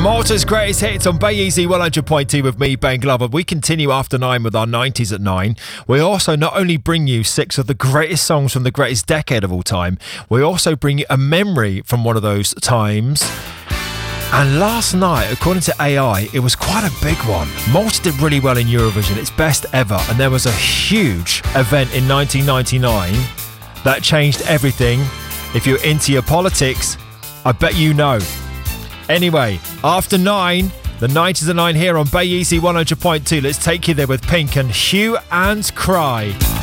Malta's greatest hits on Bay Easy 100.2 with me, Ben Glover. We continue after 9 with our 90s at 9. We also not only bring you 6 of the greatest songs from the greatest decade of all time, we also bring you a memory from one of those times. And last night, according to AI, it was quite a big one. Malta did really well in Eurovision, its best ever, and there was a huge event in 1999 that changed everything. If you're into your politics, I bet you know. Anyway, after 9, the 90s at 9 here on Bay Easy 100.2. Let's take you there with Pink and Hue and Cry.